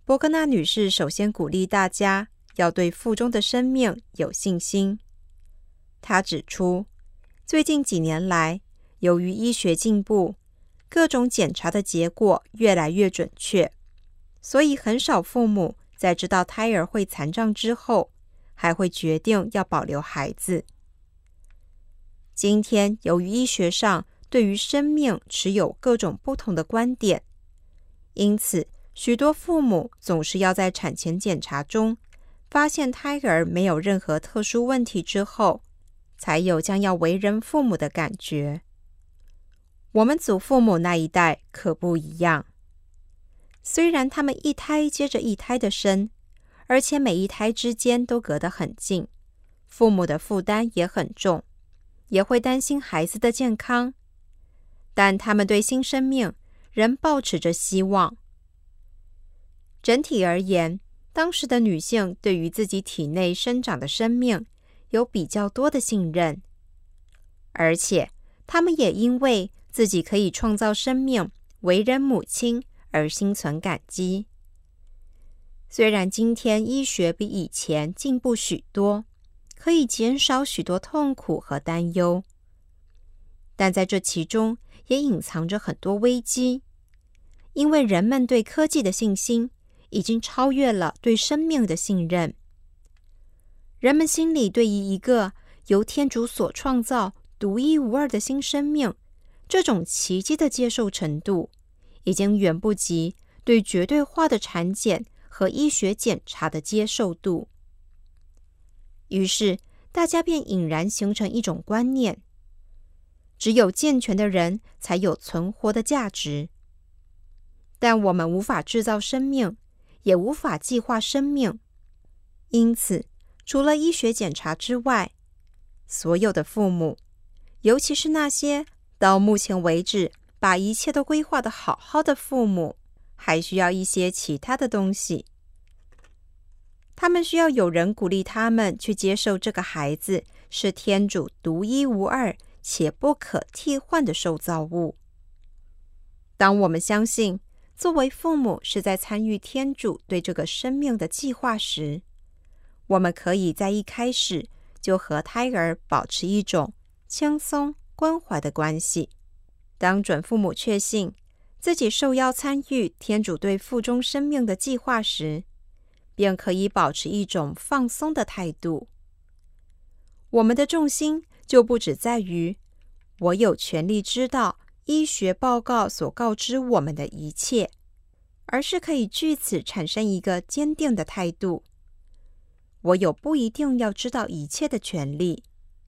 伯格纳女士首先鼓励大家要对腹中的生命有信心。她指出，最近几年来，由于医学进步，各种检查的结果越来越准确，所以很少父母在知道胎儿会残障之后，还会决定要保留孩子。今天，由于医学上对于生命持有各种不同的观点，因此许多父母总是要在产前检查中发现胎儿没有任何特殊问题之后，才有将要为人父母的感觉。我们祖父母那一代可不一样，虽然他们一胎接着一胎的生，而且每一胎之间都隔得很近，父母的负担也很重，也会担心孩子的健康，但他们对新生命仍抱持着希望。整体而言，当时的女性对于自己体内生长的生命有比较多的信任，而且她们也因为自己可以创造生命、为人母亲而心存感激。虽然今天医学比以前进步许多，可以减少许多痛苦和担忧，但在这其中也隐藏着很多危机，因为人们对科技的信心已经超越了对生命的信任。人们心里对于一个由天主所创造、独一无二的新生命，这种奇迹的接受程度，已经远不及对绝对化的产检和医学检查的接受度。于是，大家便隐然形成一种观念：只有健全的人才有存活的价值。但我们无法制造生命，也无法计划生命，因此，除了医学检查之外，所有的父母，尤其是那些到目前为止把一切都规划得好好的父母，还需要一些其他的东西。他们需要有人鼓励他们去接受这个孩子是天主独一无二且不可替换的受造物。当我们相信作为父母是在参与天主对这个生命的计划时，我们可以在一开始就和胎儿保持一种轻松关怀的关系。当准父母确信自己受邀参与天主对腹中生命的计划时，便可以保持一种放松的态度。我们的重心就不只在于我有权利知道医学报告所告知我们的一切，而是可以据此产生一个坚定的态度：我有不一定要知道一切的权利。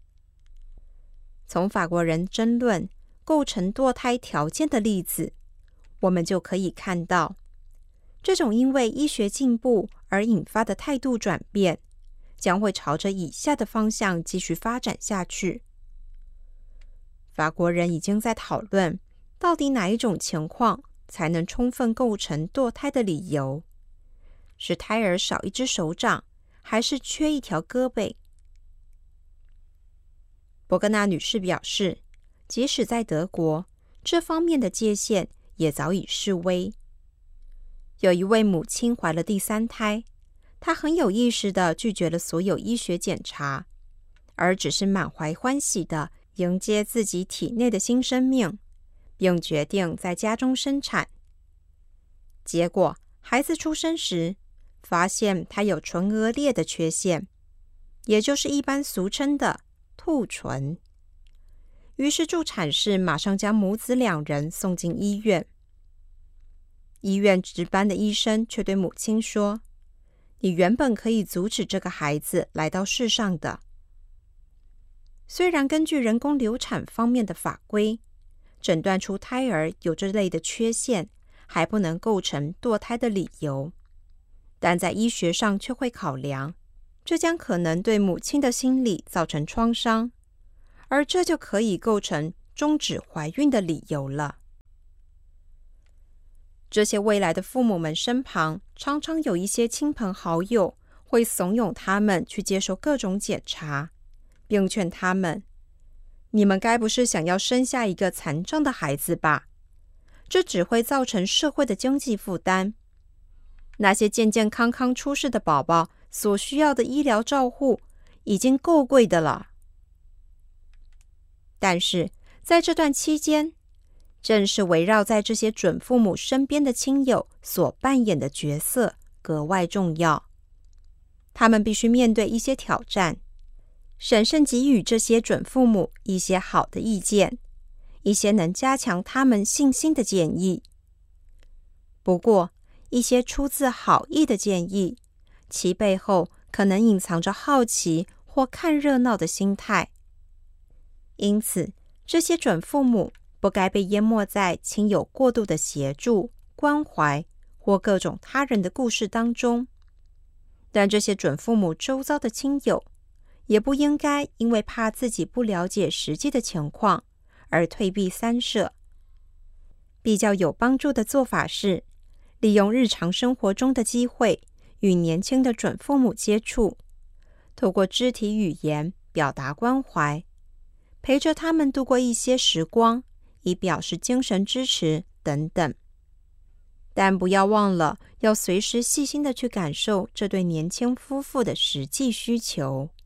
从法国人争论构成堕胎条件的例子，我们就可以看到，这种因为医学进步而引发的态度转变，将会朝着以下的方向继续发展下去。法国人已经在讨论，到底哪一种情况才能充分构成堕胎的理由？是胎儿少一只手掌，还是缺一条胳膊？伯格纳女士表示，即使在德国，这方面的界限也早已式微。有一位母亲怀了第3胎，她很有意识地拒绝了所有医学检查，而只是满怀欢喜地迎接自己体内的新生命，并决定在家中生产。结果，孩子出生时，发现他有唇腭裂的缺陷，也就是一般俗称的兔唇。于是助产士马上将母子2人送进医院。医院值班的医生却对母亲说：“你原本可以阻止这个孩子来到世上的。”虽然根据人工流产方面的法规，诊断出胎儿有这类的缺陷，还不能构成堕胎的理由，但在医学上却会考量，这将可能对母亲的心理造成创伤，而这就可以构成终止怀孕的理由了。这些未来的父母们身旁，常常有一些亲朋好友会怂恿他们去接受各种检查，并劝他们：“你们该不是想要生下一个残障的孩子吧？这只会造成社会的经济负担。” 那些健健康康出世的宝宝所需要的医疗照护已经够贵的了。但是在这段期间，正是围绕在这些准父母身边的亲友所扮演的角色格外重要。他们必须面对一些挑战，审慎给予这些准父母一些好的意见，一些能加强他们信心的建议。不过，一些出自好意的建议，其背后可能隐藏着好奇或看热闹的心态。因此，这些准父母不该被淹没在亲友过度的协助、关怀或各种他人的故事当中。但这些准父母周遭的亲友也不应该因为怕自己不了解实际的情况而退避三舍。比较有帮助的做法是，利用日常生活中的机会与年轻的准父母接触，透过肢体语言表达关怀，陪着他们度过一些时光，以表示精神支持等等。但不要忘了要随时细心地去感受这对年轻夫妇的实际需求。